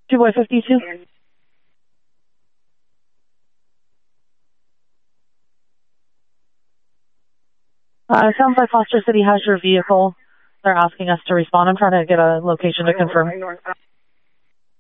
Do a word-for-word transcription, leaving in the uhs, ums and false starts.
two boy fifty-two. Uh, sounds like Foster City has your vehicle. They're asking us to respond. I'm trying to get a location to confirm.